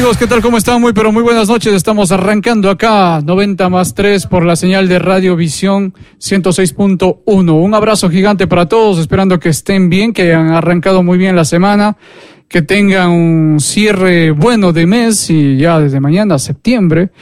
Amigos, ¿qué tal? ¿Cómo están? Muy buenas noches. Estamos arrancando acá 90+3 por la señal de Radio Visión 106.1. Un abrazo gigante para todos, esperando que estén bien, que hayan arrancado muy bien la semana, que tengan un cierre bueno de mes y ya desde mañana, septiembre.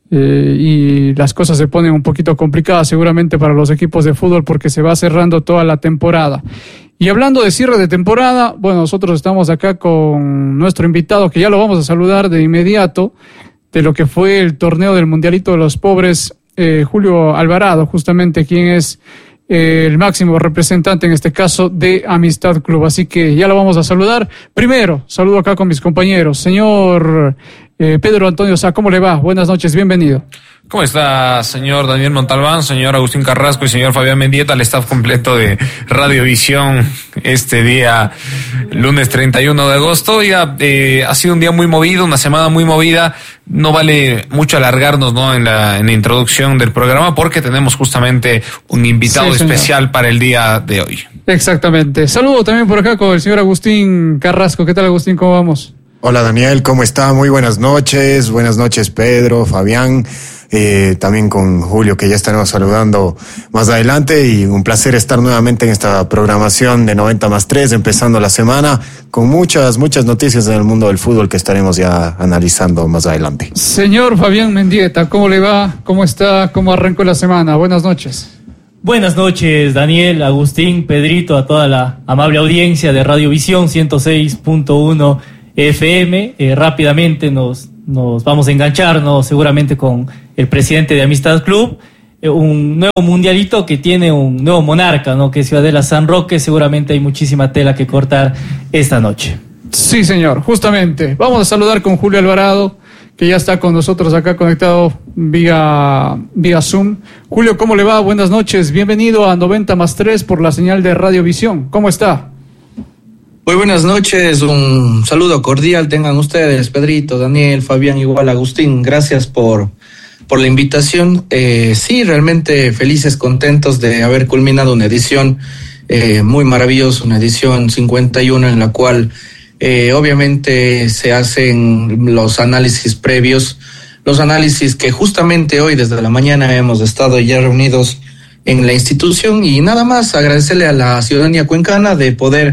Y las cosas se ponen un poquito complicadas seguramente para los equipos de fútbol porque se va cerrando toda la temporada. Y hablando de cierre de temporada, bueno, nosotros estamos acá con nuestro invitado, que ya lo vamos a saludar de inmediato, de lo que fue el torneo del Mundialito de los Pobres, Julio Alvarado, justamente quien es el máximo representante en este caso de Amistad Club. Así que ya lo vamos a saludar. Primero, saludo acá con mis compañeros. Señor Pedro Antonio Sá, ¿cómo le va? Buenas noches, bienvenido. ¿Cómo está, señor Daniel Montalbán, señor Agustín Carrasco y señor Fabián Mendieta, el staff completo de Radiovisión este día, lunes 31 de agosto? Ya ha sido un día muy movido, una semana muy movida. No vale mucho alargarnos, ¿no?, en la introducción del programa, porque tenemos justamente un invitado especial para el día de hoy. Exactamente. Saludo también por acá con el señor Agustín Carrasco. ¿Qué tal, Agustín? ¿Cómo vamos? Hola, Daniel, ¿cómo está? Muy buenas noches, Pedro, Fabián, también con Julio, que ya estaremos saludando más adelante, y un placer estar nuevamente en esta programación de 90+3, empezando la semana con muchas noticias en el mundo del fútbol que estaremos ya analizando más adelante. Señor Fabián Mendieta, ¿cómo le va? ¿Cómo está? ¿Cómo arrancó la semana? Buenas noches. Buenas noches, Daniel, Agustín, Pedrito, a toda la amable audiencia de Radiovisión 106.1 FM. Rápidamente nos vamos a engancharnos seguramente con el presidente de Amistad Club, un nuevo mundialito que tiene un nuevo monarca, ¿no?, que es Ciudadela San Roque. Seguramente hay muchísima tela que cortar esta noche. Sí, señor, justamente. Vamos a saludar con Julio Alvarado, que ya está con nosotros acá conectado vía Zoom. Julio, ¿cómo le va? Buenas noches, bienvenido a 90+3 por la señal de Radiovisión. ¿Cómo está? Muy buenas noches, un saludo cordial tengan ustedes, Pedrito, Daniel, Fabián, igual Agustín, gracias por la invitación. Sí, realmente felices, contentos de haber culminado una edición muy maravillosa, una edición 51 en la cual obviamente se hacen los análisis previos, los análisis que justamente hoy desde la mañana hemos estado ya reunidos en la institución, y nada más agradecerle a la ciudadanía cuencana de poder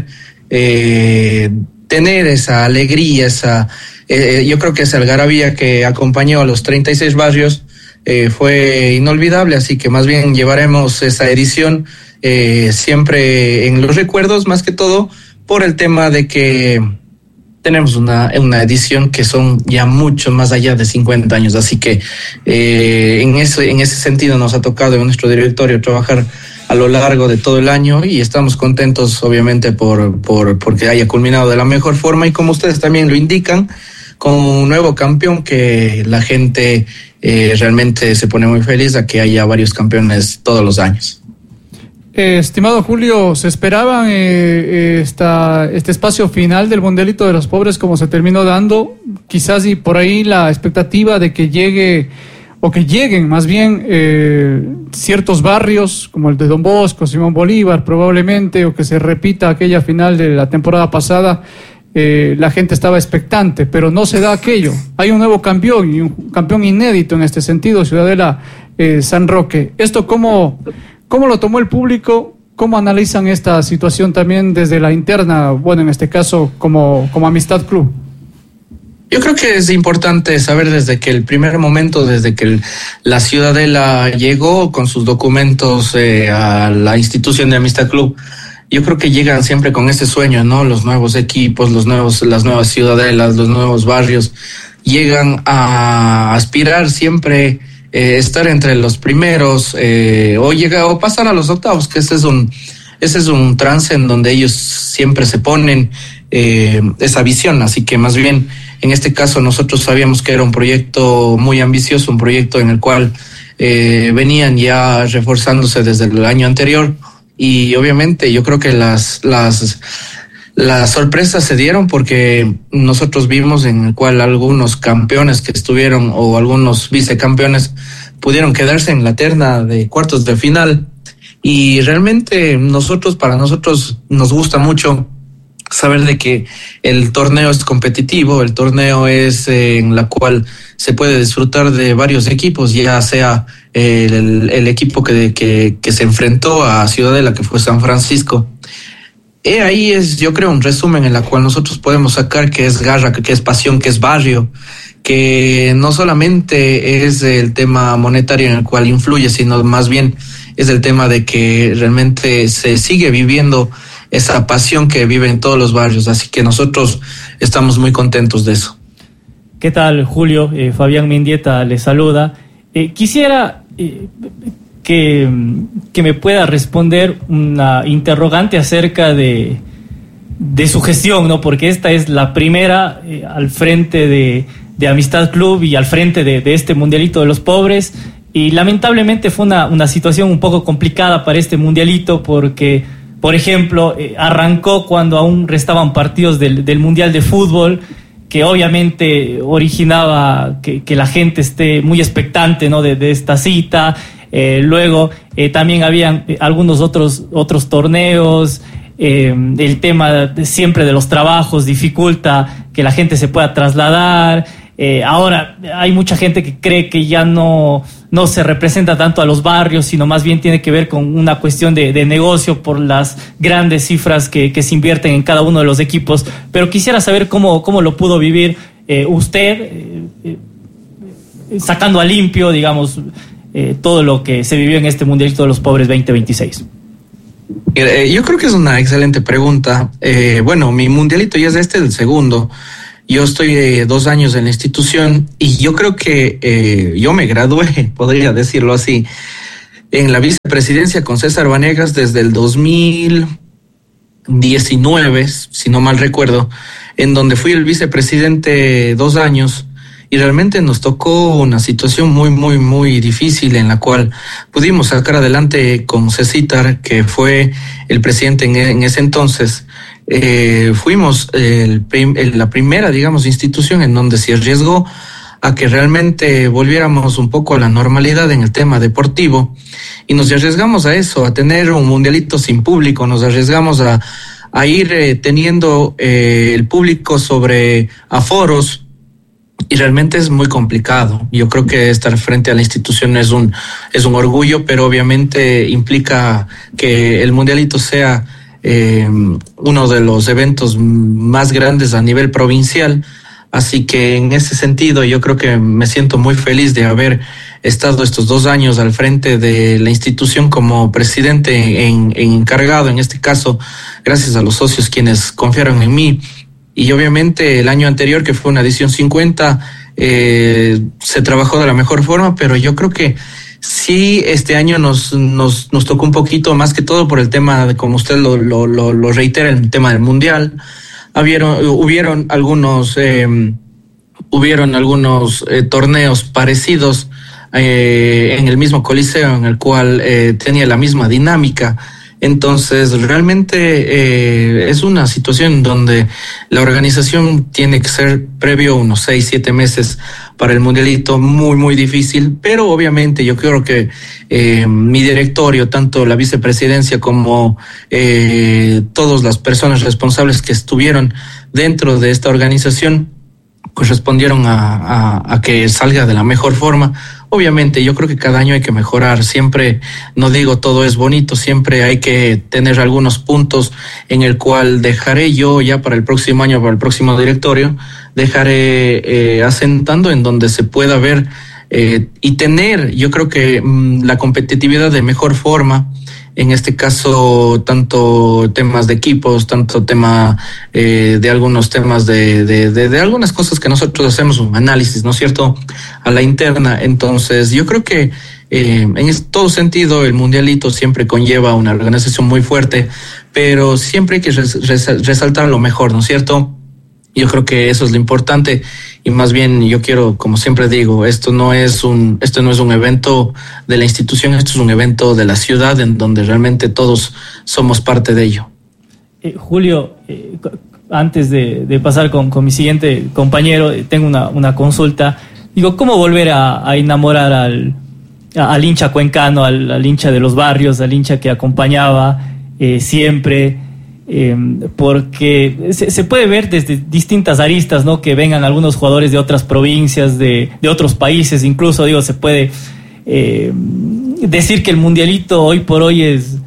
tener esa alegría, yo creo que esa algarabía que acompañó a los 36 barrios fue inolvidable, así que más bien llevaremos esa edición siempre en los recuerdos, más que todo por el tema de que tenemos una edición que son ya mucho más allá de 50 años, así que en ese sentido nos ha tocado en nuestro directorio trabajar a lo largo de todo el año, y estamos contentos obviamente porque haya culminado de la mejor forma, y como ustedes también lo indican, con un nuevo campeón que la gente realmente se pone muy feliz a que haya varios campeones todos los años. Estimado Julio, ¿se esperaban este espacio final del Mundialito de los Pobres como se terminó dando? Quizás y por ahí la expectativa de que llegue, o que lleguen más bien ciertos barrios como el de Don Bosco, Simón Bolívar probablemente, o que se repita aquella final de la temporada pasada. La gente estaba expectante, pero no se da aquello. Hay un nuevo campeón, y un campeón inédito en este sentido, Ciudadela San Roque. ¿Esto cómo lo tomó el público? ¿Cómo analizan esta situación también desde la interna, bueno, en este caso como Amistad Club? Yo creo que es importante saber desde que el primer momento, desde que la Ciudadela llegó con sus documentos a la institución de Amistad Club, yo creo que llegan siempre con ese sueño, ¿no? Los nuevos equipos, las nuevas ciudadelas, los nuevos barrios, llegan a aspirar siempre estar entre los primeros o pasar a los octavos, que ese es un trance en donde ellos siempre se ponen esa visión. Así que más bien en este caso nosotros sabíamos que era un proyecto muy ambicioso, un proyecto en el cual venían ya reforzándose desde el año anterior, y obviamente yo creo que las sorpresas se dieron porque nosotros vimos en el cual algunos campeones que estuvieron o algunos vicecampeones pudieron quedarse en la terna de cuartos de final, y realmente para nosotros nos gusta mucho saber de que el torneo es competitivo, el torneo es en la cual se puede disfrutar de varios equipos, ya sea el equipo que se enfrentó a Ciudadela, que fue San Francisco. Ahí es, yo creo, un resumen en la cual nosotros podemos sacar que es garra, que es pasión, que es barrio, que no solamente es el tema monetario en el cual influye, sino más bien es el tema de que realmente se sigue viviendo esa pasión que vive en todos los barrios, así que nosotros estamos muy contentos de eso. ¿Qué tal, Julio? Fabián Mendieta le saluda. Quisiera que me pueda responder una interrogante acerca de su gestión, ¿no? Porque esta es la primera al frente de Amistad Club y al frente de este Mundialito de los Pobres, y lamentablemente fue una situación un poco complicada para este Mundialito porque, por ejemplo, arrancó cuando aún restaban partidos del Mundial de Fútbol, que obviamente originaba que la gente esté muy expectante, ¿no? de esta cita. Luego también habían algunos otros torneos. El tema siempre de los trabajos dificulta que la gente se pueda trasladar. Ahora hay mucha gente que cree que ya no se representa tanto a los barrios, sino más bien tiene que ver con una cuestión de negocio por las grandes cifras que se invierten en cada uno de los equipos. Pero quisiera saber cómo lo pudo vivir usted, sacando a limpio, digamos, todo lo que se vivió en este Mundialito de los Pobres 2026. Yo creo que es una excelente pregunta. Bueno, mi Mundialito ya es el segundo. Yo estoy 2 años en la institución y yo creo que yo me gradué, podría decirlo así, en la vicepresidencia con César Vanegas desde el 2019, si no mal recuerdo, en donde fui el vicepresidente 2 años, y realmente nos tocó una situación muy, muy, muy difícil en la cual pudimos sacar adelante con Cecitar, que fue el presidente en ese entonces. Fuimos la primera, digamos, institución en donde se arriesgó a que realmente volviéramos un poco a la normalidad en el tema deportivo, y nos arriesgamos a eso, a tener un mundialito sin público, nos arriesgamos a ir teniendo el público sobre aforos, y realmente es muy complicado. Yo creo que estar frente a la institución es un orgullo, pero obviamente implica que el mundialito sea uno de los eventos más grandes a nivel provincial, así que en ese sentido yo creo que me siento muy feliz de haber estado estos 2 años al frente de la institución como presidente encargado, en este caso gracias a los socios quienes confiaron en mí. Y obviamente el año anterior, que fue una edición 50, se trabajó de la mejor forma, pero yo creo que sí, este año nos tocó un poquito más que todo por el tema de, como usted lo reitera, el tema del mundial. Hubieron algunos torneos parecidos en el mismo coliseo, en el cual tenía la misma dinámica. Entonces, realmente es una situación donde la organización tiene que ser previo unos 6-7 meses para el mundialito, muy, muy difícil, pero obviamente yo creo que mi directorio, tanto la vicepresidencia como todas las personas responsables que estuvieron dentro de esta organización, correspondieron a que salga de la mejor forma. Obviamente yo creo que cada año hay que mejorar, siempre, no digo todo es bonito, siempre hay que tener algunos puntos en el cual dejaré yo ya para el próximo año, para el próximo directorio, dejaré asentando en donde se pueda ver y tener, yo creo que la competitividad de mejor forma. En este caso, tanto temas de equipos, tanto tema de algunos temas de algunas cosas que nosotros hacemos un análisis, ¿no es cierto?, a la interna. Entonces, yo creo que en todo sentido el mundialito siempre conlleva una organización muy fuerte, pero siempre hay que resaltar lo mejor, ¿no es cierto? Yo creo que eso es lo importante, y más bien yo quiero, como siempre digo, esto no es un evento de la institución, esto es un evento de la ciudad en donde realmente todos somos parte de ello. Julio, antes de pasar con mi siguiente compañero, tengo una consulta. Digo, ¿cómo volver a enamorar al hincha cuencano, al hincha de los barrios, al hincha que acompañaba siempre? porque se puede ver desde distintas aristas, ¿no? Que vengan algunos jugadores de otras provincias, de otros países, incluso, se puede decir que el mundialito hoy por hoy es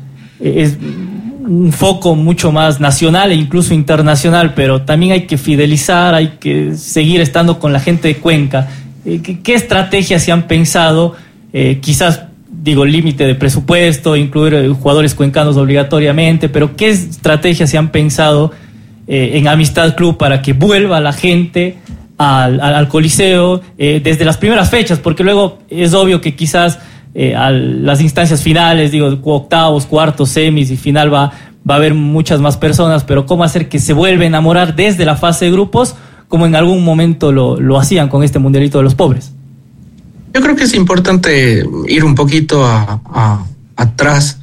un foco mucho más nacional e incluso internacional, pero también hay que fidelizar, hay que seguir estando con la gente de Cuenca. ¿Qué estrategias se han pensado? Quizás límite de presupuesto, incluir jugadores cuencanos obligatoriamente, pero ¿qué estrategias se han pensado en Amistad Club para que vuelva la gente al Coliseo desde las primeras fechas? Porque luego es obvio que quizás a las instancias finales, octavos, cuartos, semis y final va a haber muchas más personas, pero ¿cómo hacer que se vuelva a enamorar desde la fase de grupos, como en algún momento lo hacían con este Mundialito de los Pobres? Yo creo que es importante ir un poquito atrás.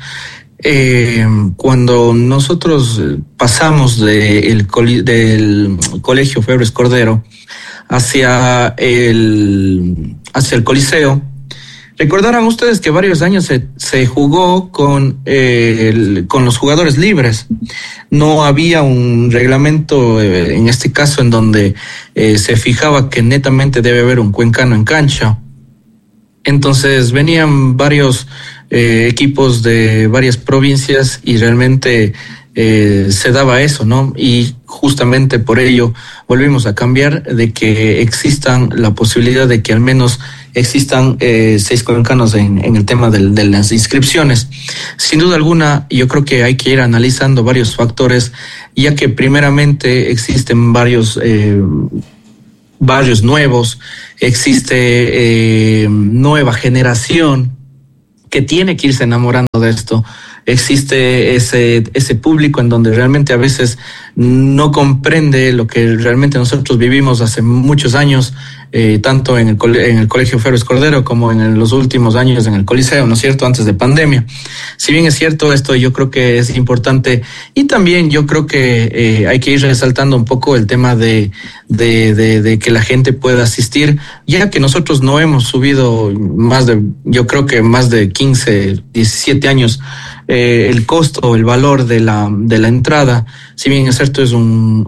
Cuando nosotros pasamos del Colegio Febres Cordero hacia el Coliseo, recordarán ustedes que varios años se jugó con los jugadores libres. No había un reglamento, en este caso, en donde se fijaba que netamente debe haber un cuencano en cancha. Entonces venían varios equipos de varias provincias y realmente se daba eso, ¿no? Y justamente por ello volvimos a cambiar, de que existan la posibilidad de que al menos existan 6 cuencanos en el tema de las inscripciones. Sin duda alguna, yo creo que hay que ir analizando varios factores, ya que primeramente existen varios barrios nuevos, existe nueva generación que tiene que irse enamorando de esto. Existe ese público en donde realmente a veces no comprende lo que realmente nosotros vivimos hace muchos años, tanto en el Colegio Febres Cordero como en los últimos años en el Coliseo, ¿no es cierto?, antes de pandemia. Si bien es cierto esto, yo creo que es importante, y también yo creo que hay que ir resaltando un poco el tema de que la gente pueda asistir, ya que nosotros no hemos subido yo creo que más de 15, 17 años el costo o el valor de la entrada. Si bien es cierto, es un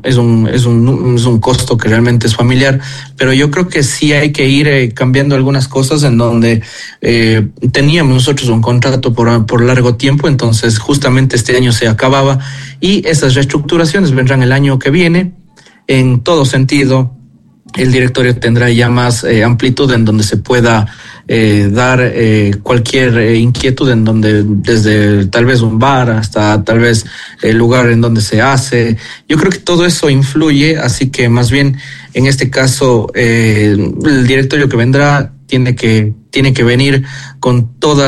costo que realmente es familiar, pero yo creo que sí hay que ir cambiando algunas cosas en donde teníamos nosotros un contrato por largo tiempo, entonces justamente este año se acababa y esas reestructuraciones vendrán el año que viene. En todo sentido, el directorio tendrá ya más amplitud en donde se pueda dar cualquier inquietud, en donde desde tal vez un bar hasta tal vez el lugar en donde se hace. Yo creo que todo eso influye, así que más bien en este caso el directorio que vendrá tiene que venir con toda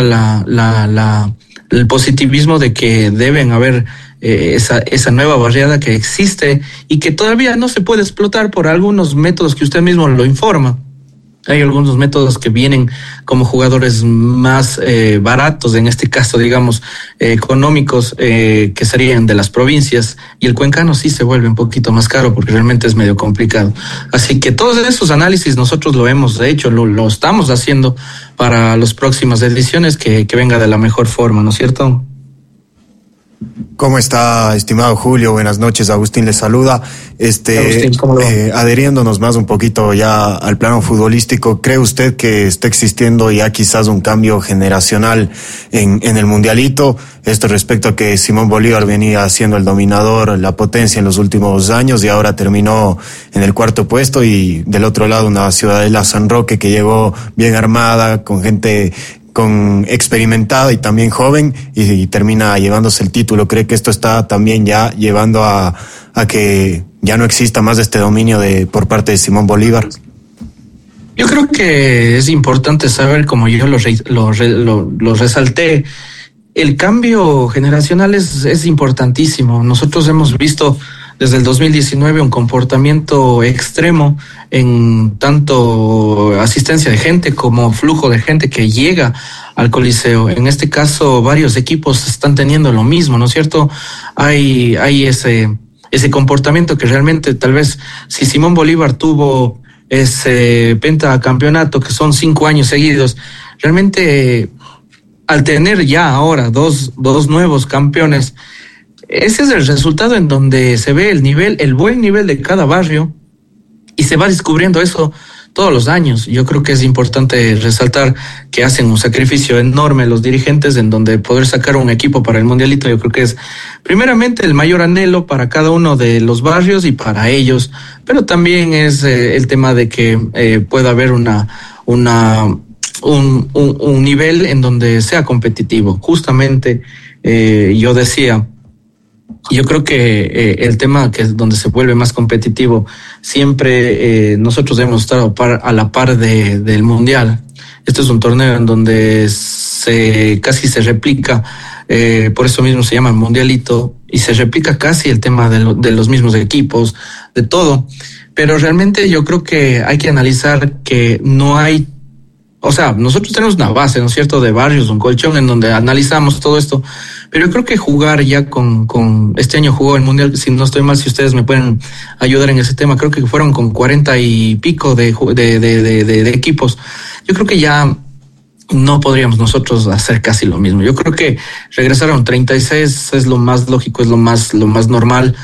el positivismo de que deben haber esa nueva barriada que existe y que todavía no se puede explotar por algunos métodos que usted mismo lo informa. Hay algunos métodos que vienen como jugadores más baratos, en este caso, digamos, económicos, que serían de las provincias, y el cuencano sí se vuelve un poquito más caro porque realmente es medio complicado. Así que todos esos análisis nosotros lo hemos hecho, lo estamos haciendo para las próximas ediciones, que venga de la mejor forma, ¿no es cierto? ¿Cómo está, estimado Julio? Buenas noches, Agustín le saluda. Agustín, ¿cómo lo va? Adheriéndonos más un poquito ya al plano futbolístico, ¿cree usted que está existiendo ya quizás un cambio generacional en el mundialito? Esto respecto a que Simón Bolívar venía siendo el dominador, la potencia en los últimos años y ahora terminó en el 4º puesto, y del otro lado una Ciudadela San Roque que llegó bien armada, con gente experimentada y también joven, y termina llevándose el título. ¿Cree que esto está también ya llevando a que ya no exista más este dominio por parte de Simón Bolívar? Yo creo que es importante saber, como yo lo resalté, el cambio generacional es importantísimo. Nosotros hemos visto desde el 2019 un comportamiento extremo en tanto asistencia de gente como flujo de gente que llega al Coliseo. En este caso, varios equipos están teniendo lo mismo, ¿no es cierto? Hay ese comportamiento que realmente, tal vez, si Simón Bolívar tuvo ese pentacampeonato, que son 5 años seguidos, realmente al tener ya ahora dos nuevos campeones, ese es el resultado en donde se ve el buen nivel de cada barrio, y se va descubriendo eso todos los años. Yo creo que es importante resaltar que hacen un sacrificio enorme los dirigentes, en donde poder sacar un equipo para el Mundialito, yo creo que es primeramente el mayor anhelo para cada uno de los barrios y para ellos, pero también es el tema de que pueda haber un nivel en donde sea competitivo. Justamente yo decía, yo creo que el tema que es donde se vuelve más competitivo, siempre nosotros debemos estar a la par del Mundial. Este es un torneo en donde casi se replica, por eso mismo se llama Mundialito, y se replica casi el tema de los mismos equipos, de todo. Pero realmente yo creo que hay que analizar que no hay, o sea, nosotros tenemos una base, ¿no es cierto?, de barrios, un colchón en donde analizamos todo esto, pero yo creo que jugar ya con este año jugó el Mundial, si no estoy mal, si ustedes me pueden ayudar en ese tema, creo que fueron con 40 y pico de equipos. Yo creo que ya no podríamos nosotros hacer casi lo mismo. Yo creo que regresar a un 36 es lo más lógico, es lo más normal,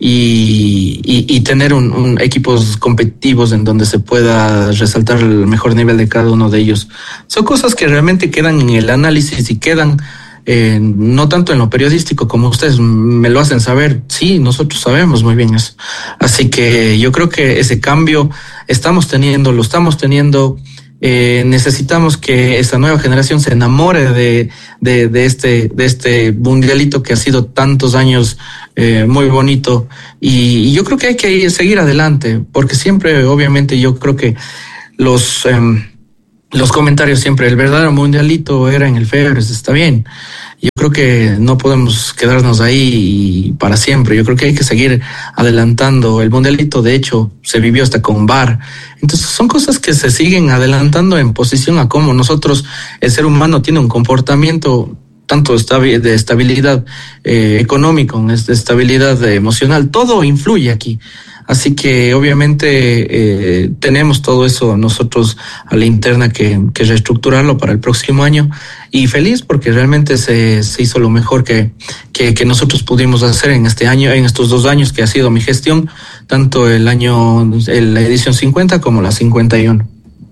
y tener equipos competitivos en donde se pueda resaltar el mejor nivel de cada uno de ellos. Son cosas que realmente quedan en el análisis y quedan no tanto en lo periodístico como ustedes me lo hacen saber. Sí, nosotros sabemos muy bien eso. Así que yo creo que ese cambio lo estamos teniendo. Necesitamos que esta nueva generación se enamore de este Mundialito que ha sido tantos años muy bonito, y yo creo que hay que seguir adelante, porque siempre, obviamente, yo creo que los comentarios siempre, el verdadero Mundialito era en el Febres, está bien. Yo creo que no podemos quedarnos ahí para siempre. Yo creo que hay que seguir adelantando. El Mundialito, de hecho, se vivió hasta con VAR. Entonces, son cosas que se siguen adelantando en posición a cómo nosotros, el ser humano, tiene un comportamiento tanto de estabilidad económico, de estabilidad emocional. Todo influye aquí. Así que obviamente tenemos todo eso nosotros a la interna que reestructurarlo para el próximo año, y feliz porque realmente se hizo lo mejor que nosotros pudimos hacer en este año, en estos 2 años que ha sido mi gestión, tanto la edición 50 como la 51.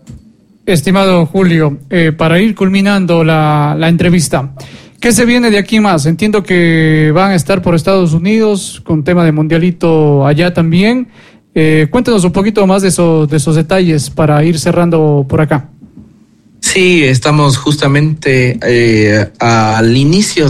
Estimado Julio, para ir culminando la entrevista, ¿qué se viene de aquí más? Entiendo que van a estar por Estados Unidos con tema de Mundialito allá también. Cuéntanos un poquito más de esos detalles para ir cerrando por acá. Sí, estamos justamente al inicio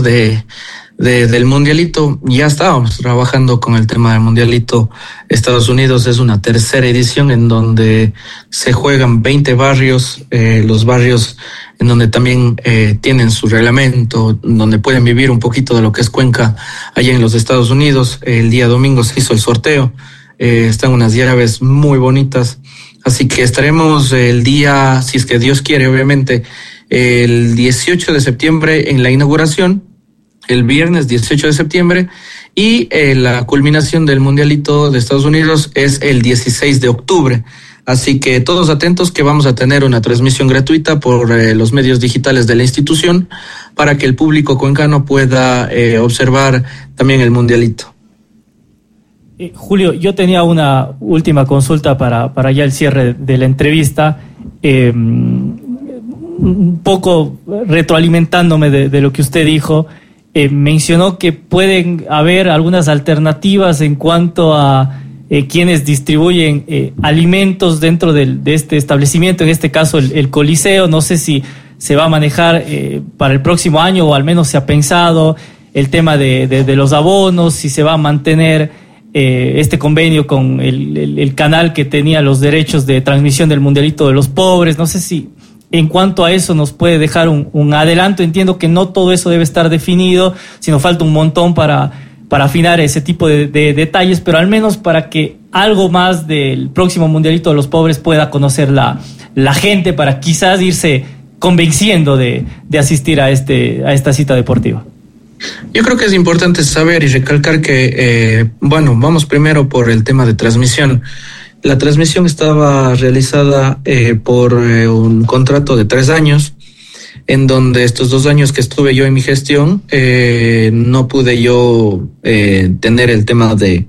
del Mundialito. Ya estábamos trabajando con el tema del Mundialito. Estados Unidos es una tercera edición en donde se juegan 20 barrios, los barrios en donde también tienen su reglamento, donde pueden vivir un poquito de lo que es Cuenca allá en los Estados Unidos. El día domingo se hizo el sorteo, están unas llaves muy bonitas, así que estaremos el día, si es que Dios quiere, obviamente, el 18 de septiembre en la inauguración, el viernes 18 de septiembre, y la culminación del Mundialito de Estados Unidos es el 16 de octubre. Así que todos atentos, que vamos a tener una transmisión gratuita por los medios digitales de la institución para que el público cuencano pueda observar también el Mundialito. Julio, yo tenía una última consulta para ya el cierre de la entrevista, un poco retroalimentándome de lo que usted dijo. Mencionó que pueden haber algunas alternativas en cuanto a quienes distribuyen alimentos dentro de este establecimiento, en este caso el Coliseo. No sé si se va a manejar para el próximo año, o al menos se ha pensado el tema de los abonos, si se va a mantener este convenio con el canal que tenía los derechos de transmisión del Mundialito de los Pobres. No sé si en cuanto a eso nos puede dejar un adelanto. Entiendo que no todo eso debe estar definido, sino falta un montón para afinar ese tipo de detalles, pero al menos para que algo más del próximo Mundialito de los Pobres pueda conocer la gente, para quizás irse convenciendo de asistir a esta cita deportiva. Yo creo que es importante saber y recalcar que, vamos primero por el tema de transmisión. La transmisión estaba realizada por un contrato de 3 años. en donde estos 2 años que estuve yo en mi gestión, no pude yo tener el tema de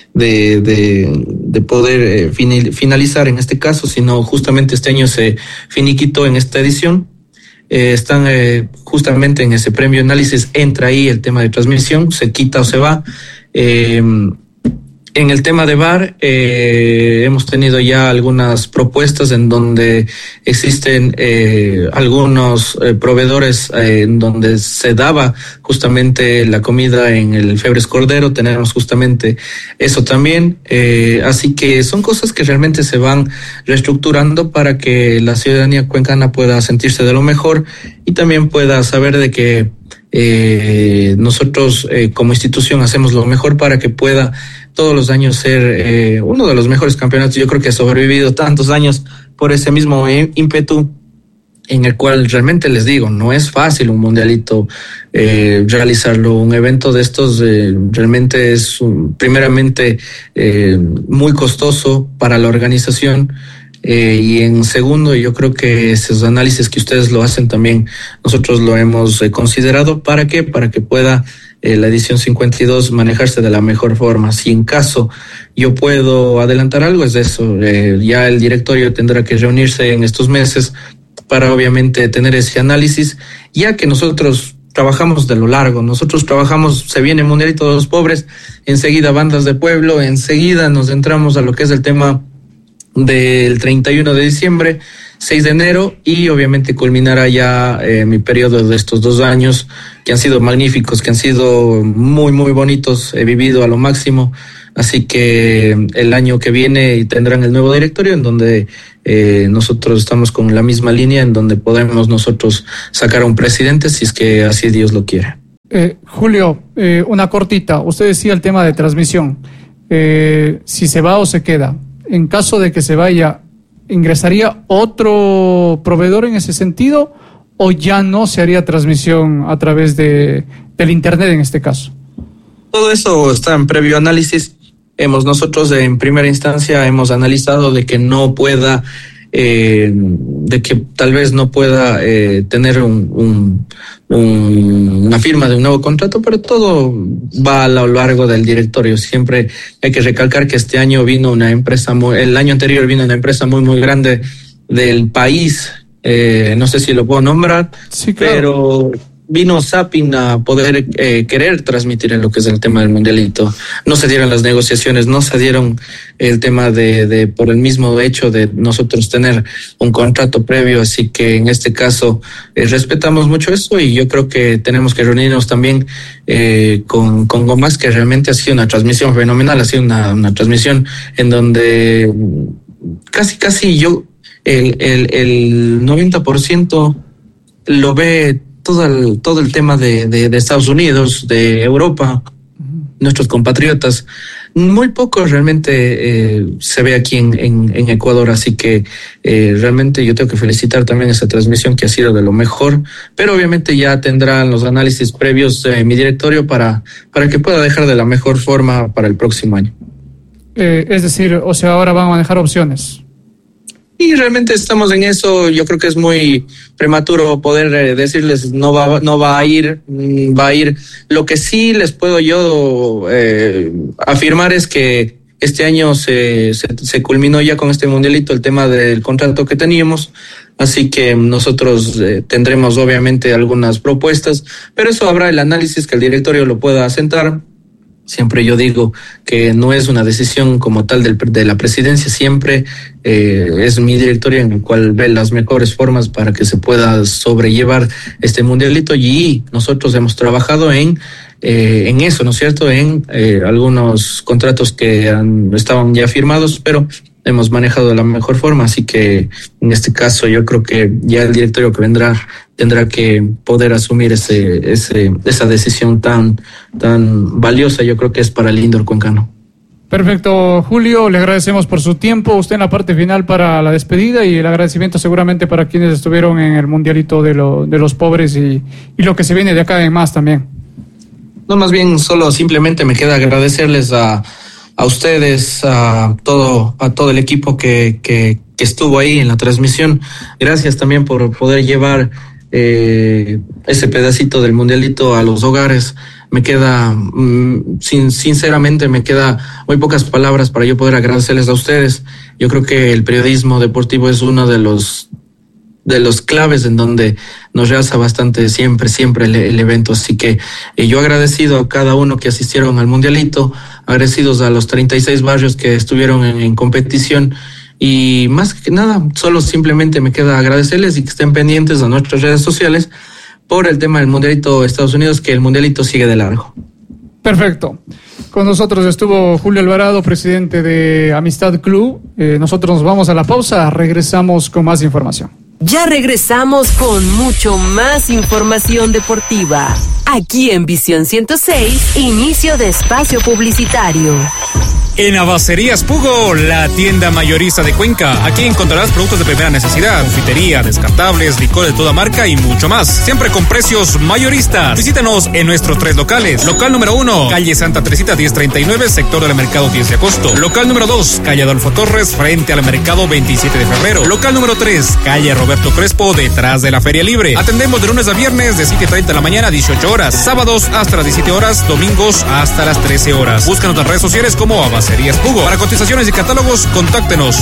poder finalizar en este caso, sino justamente este año se finiquitó en esta edición. Están justamente en ese premio análisis, entra ahí el tema de transmisión, se quita o se va. En el tema de VAR, hemos tenido ya algunas propuestas en donde existen algunos proveedores en donde se daba justamente la comida en el Febres Cordero. Tenemos justamente eso también. Así que son cosas que realmente se van reestructurando para que la ciudadanía cuencana pueda sentirse de lo mejor y también pueda saber de que nosotros como institución hacemos lo mejor para que pueda todos los años ser uno de los mejores campeonatos. Yo creo que ha sobrevivido tantos años por ese mismo ímpetu, en el cual realmente les digo, no es fácil un mundialito realizarlo. Un evento de estos realmente es primeramente muy costoso para la organización. Y en segundo, yo creo que esos análisis que ustedes lo hacen también, nosotros lo hemos considerado. ¿Para qué? Para que pueda la edición 52 manejarse de la mejor forma. Si en caso yo puedo adelantar algo, es eso. Ya el directorio tendrá que reunirse en estos meses para obviamente tener ese análisis, ya que nosotros trabajamos de lo largo. Nosotros trabajamos, se viene Mundialito de los Pobres, enseguida Bandas de Pueblo, enseguida nos entramos a lo que es el tema del 31 de diciembre, 6 de enero, y obviamente culminará ya mi periodo de estos 2 años que han sido magníficos, que han sido muy, muy bonitos. He vivido a lo máximo, así que el año que viene tendrán el nuevo directorio en donde nosotros estamos con la misma línea, en donde podremos nosotros sacar a un presidente si es que así Dios lo quiere. Julio, una cortita. Usted decía el tema de transmisión. Si se va o se queda. En caso de que se vaya, ¿ingresaría otro proveedor en ese sentido o ya no se haría transmisión a través del internet en este caso? Todo eso está en previo análisis. Nosotros en primera instancia hemos analizado de que no pueda, de que tal vez no pueda tener una firma de un nuevo contrato, pero todo va a lo largo del directorio. Siempre hay que recalcar que este año vino una empresa, el año anterior vino una empresa muy, muy grande del país, no sé si lo puedo nombrar, sí, claro. Pero vino Sapin a poder querer transmitir en lo que es el tema del mundialito. No se dieron las negociaciones, no se dieron el tema de por el mismo hecho de nosotros tener un contrato previo, así que en este caso respetamos mucho eso y yo creo que tenemos que reunirnos también con Gomás, que realmente ha sido una transmisión fenomenal, ha sido una transmisión en donde casi yo el 90% lo ve todo el tema de Estados Unidos, de Europa, nuestros compatriotas. Muy poco realmente se ve aquí en Ecuador, así que realmente yo tengo que felicitar también esa transmisión que ha sido de lo mejor, pero obviamente ya tendrán los análisis previos de mi directorio para que pueda dejar de la mejor forma para el próximo año. Es decir, o sea, ahora van a manejar opciones. Y realmente estamos en eso. Yo creo que es muy prematuro poder decirles no va a ir, va a ir. Lo que sí les puedo yo afirmar es que este año se culminó ya con este mundialito el tema del contrato que teníamos, así que nosotros tendremos obviamente algunas propuestas, pero eso habrá el análisis que el directorio lo pueda asentar. Siempre yo digo que no es una decisión como tal de la presidencia, siempre es mi directorio en el cual ve las mejores formas para que se pueda sobrellevar este mundialito, y nosotros hemos trabajado en eso, ¿no es cierto?, en algunos contratos que estaban ya firmados, pero hemos manejado de la mejor forma, así que en este caso yo creo que ya el directorio que vendrá tendrá que poder asumir esa decisión tan valiosa. Yo creo que es para el Indoor cuencano. Perfecto, Julio, le agradecemos por su tiempo. Usted en la parte final para la despedida y el agradecimiento seguramente para quienes estuvieron en el Mundialito de los Pobres y lo que se viene de acá en más también. No, más bien solo simplemente me queda agradecerles a ustedes, a todo el equipo que estuvo ahí en la transmisión. Gracias también por poder llevar ese pedacito del mundialito a los hogares, me queda, sinceramente me queda muy pocas palabras para yo poder agradecerles a ustedes. Yo creo que el periodismo deportivo es uno de los claves en donde nos realza bastante siempre el evento. Así que yo agradecido a cada uno que asistieron al mundialito, agradecidos a los 36 barrios que estuvieron en competición, y más que nada, solo simplemente me queda agradecerles y que estén pendientes a nuestras redes sociales por el tema del mundialito de Estados Unidos, que el mundialito sigue de largo. Perfecto. Con nosotros estuvo Julio Alvarado, presidente de Amistad Club. Nosotros nos vamos a la pausa, regresamos con más información. Ya regresamos con mucho más información deportiva. Aquí en Visión 106, inicio de espacio publicitario. En Abacerías Pugo, la tienda mayorista de Cuenca. Aquí encontrarás productos de primera necesidad, confitería, descartables, licor de toda marca y mucho más. Siempre con precios mayoristas. Visítanos en nuestros 3 locales. Local número 1, calle Santa Teresita 1039, sector del mercado 10 de agosto. Local número 2, calle Adolfo Torres, frente al mercado 27 de febrero. Local número 3, calle Roberto Crespo, detrás de la Feria Libre. Atendemos de lunes a viernes de 7:30 de la mañana a 18 horas. Sábados hasta las 17 horas, domingos hasta las 13 horas. Búscanos en las redes sociales como Abacerías Pugo. Para cotizaciones y catálogos, contáctenos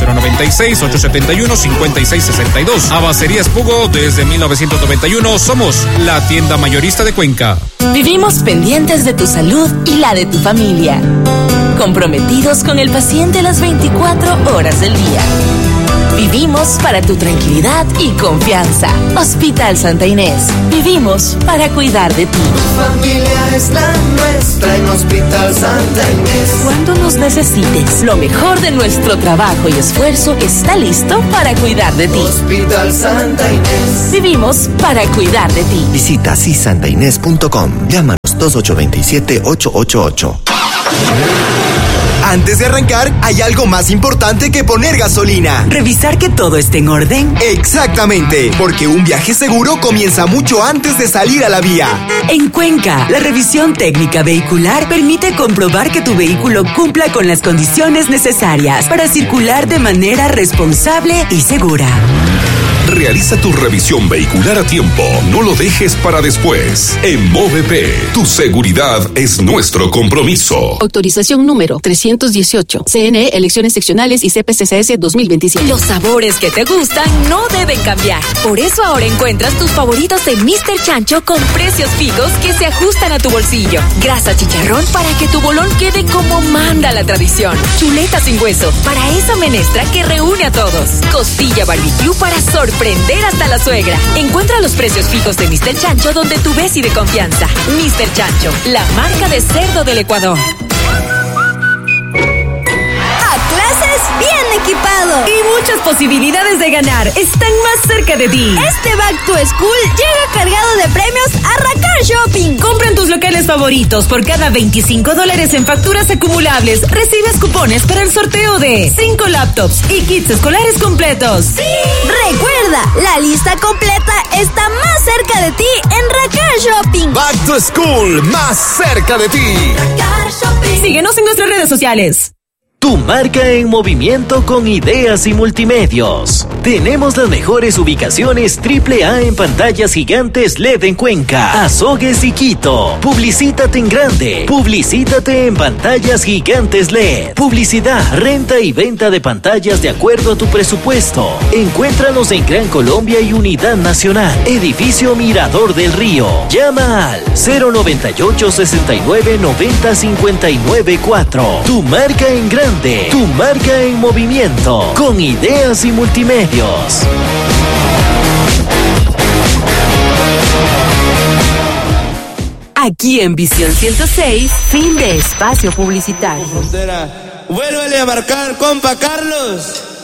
096-871-5662. Abacerías Pugo, desde 1991 somos la tienda mayorista de Cuenca. Vivimos pendientes de tu salud y la de tu familia. Comprometidos con el paciente las 24 horas del día. Vivimos para tu tranquilidad y confianza. Hospital Santa Inés. Vivimos para cuidar de ti. Tu familia es la nuestra en Hospital Santa Inés. Cuando nos necesites, lo mejor de nuestro trabajo y esfuerzo está listo para cuidar de ti. Hospital Santa Inés. Vivimos para cuidar de ti. Visita sisantainés.com. Llámanos 2827-888. Antes de arrancar, hay algo más importante que poner gasolina. ¿Revisar que todo esté en orden? Exactamente, porque un viaje seguro comienza mucho antes de salir a la vía. En Cuenca, la revisión técnica vehicular permite comprobar que tu vehículo cumpla con las condiciones necesarias para circular de manera responsable y segura. Realiza tu revisión vehicular a tiempo, no lo dejes para después. En MOVEP, tu seguridad es nuestro compromiso. Autorización número 318, CNE, elecciones seccionales y CPCCS 2027. Los sabores que te gustan no deben cambiar. Por eso ahora encuentras tus favoritos de Mr. Chancho con precios fijos que se ajustan a tu bolsillo. Grasa chicharrón para que tu bolón quede como manda la tradición. Chuleta sin hueso para esa menestra que reúne a todos. Costilla barbecue para sorprender hasta la suegra. Encuentra los precios fijos de Mr. Chancho donde tú ves y de confianza. Mr. Chancho, la marca de cerdo del Ecuador. Bien equipado y muchas posibilidades de ganar están más cerca de ti. Este Back to School llega cargado de premios a Racar Shopping. Compra en tus locales favoritos. Por cada $25 en facturas acumulables recibes cupones para el sorteo de 5 laptops y kits escolares completos. ¡Sí! Recuerda, la lista completa está más cerca de ti en Racar Shopping. Back to School, más cerca de ti. Racar Shopping. Síguenos en nuestras redes sociales. Tu marca en movimiento con ideas y multimedios. Tenemos las mejores ubicaciones AAA en pantallas gigantes LED en Cuenca, Azogues y Quito. Publicítate en grande. Publicítate en pantallas gigantes LED. Publicidad, renta y venta de pantallas de acuerdo a tu presupuesto. Encuéntranos en Gran Colombia y Unidad Nacional. Edificio Mirador del Río. Llama al 098 69 90 59 4. Tu marca en grande. Tu marca en movimiento, con ideas y multimedios. Aquí en Visión 106, fin de espacio publicitario. Vuélvele a marcar, compa Carlos.